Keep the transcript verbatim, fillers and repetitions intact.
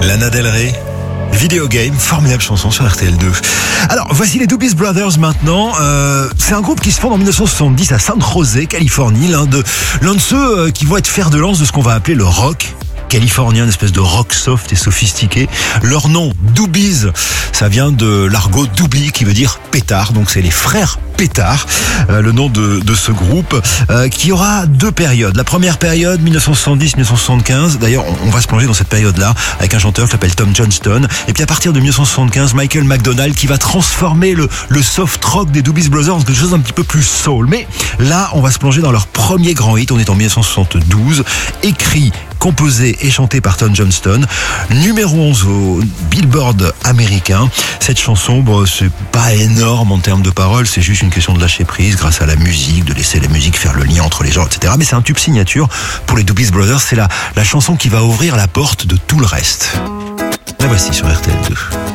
Lana Del Rey, Video Game, formidable chanson sur R T L deux. Alors, voici les Doobie Brothers maintenant. Euh, c'est un groupe qui se fonde en dix-neuf cent soixante-dix à San José, Californie, l'un de, l'un de ceux euh, qui vont être fer de lance de ce qu'on va appeler le rock californien, une espèce de rock soft et sophistiqué. Leur nom, Doobies, ça vient de l'argot doobie qui veut dire pétard, donc c'est les frères Pétard, euh, le nom de, de ce groupe, euh, qui aura deux périodes. La première période, dix-neuf cent soixante-dix à dix-neuf cent soixante-quinze, d'ailleurs on, on va se plonger dans cette période-là avec un chanteur qui s'appelle Tom Johnston, et puis à partir de dix-neuf cent soixante-quinze, Michael McDonald qui va transformer le, le soft rock des Doobie Brothers en quelque chose d'un petit peu plus soul. Mais là, on va se plonger dans leur premier grand hit, on est en dix-neuf cent soixante-douze, écrit, composé et chanté par Tom Johnston, numéro onze au Billboard américain. Cette chanson, bon, c'est pas énorme en termes de paroles, c'est juste une question de lâcher prise grâce à la musique, de laisser la musique faire le lien entre les gens, et cetera. Mais c'est un tube signature pour les Doobie Brothers, c'est la, la chanson qui va ouvrir la porte de tout le reste. La voici sur R T L deux.